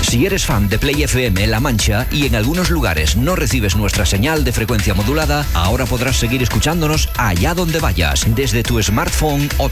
Si eres fan de Play FM La Mancha y en algunos lugares no recibes nuestra señal de frecuencia modulada, ahora podrás seguir escuchándonos allá donde vayas, desde tu smartphone o